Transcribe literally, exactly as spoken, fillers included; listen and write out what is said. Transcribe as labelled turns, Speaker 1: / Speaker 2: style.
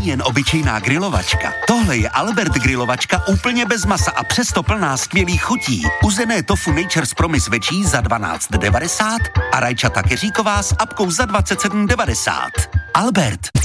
Speaker 1: není jen obyčejná grilovačka. Tohle je Albert grilovačka úplně bez masa a přesto plná skvělých chutí. Uzené tofu Nature's Promise večí za dvanáct devadesát a rajčata keříková s apkou za dvacet sedm devadesát. Albert.